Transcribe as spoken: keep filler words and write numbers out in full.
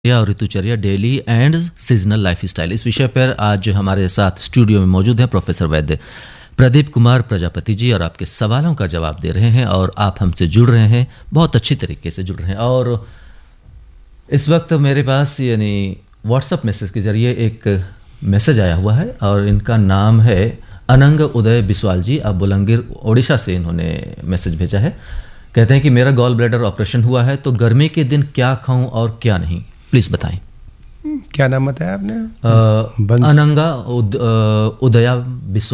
और ऋतुचर्या daily and seasonal lifestyle, इस विषय पर आज हमारे साथ स्टूडियो में मौजूद हैं प्रोफेसर वैद्य प्रदीप कुमार प्रजापति जी, और आपके सवालों का जवाब दे रहे हैं और आप हमसे जुड़ रहे हैं, बहुत अच्छी तरीके से जुड़ रहे हैं। और इस वक्त मेरे पास यानी व्हाट्सएप मैसेज के जरिए एक मैसेज आया हुआ है और इनका नाम है अनंग उदय बिस्वाल जी, अब बुलंगिर ओडिशा से इन्होंने मैसेज भेजा है। कहते हैं कि मेरा गॉल ब्लैडर ऑपरेशन हुआ है, तो गर्मी के दिन क्या खाऊं और क्या नहीं, प्लीज़ बताएं। क्या नाम बताया आपने? अनंगा उद, उदया बिस्वाल